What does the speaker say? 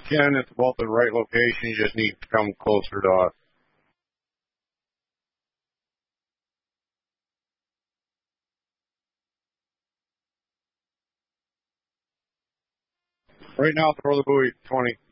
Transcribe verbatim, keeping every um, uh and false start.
Ken, it's about the right location. You just need to come closer to us. Right now, throw the buoy twenty.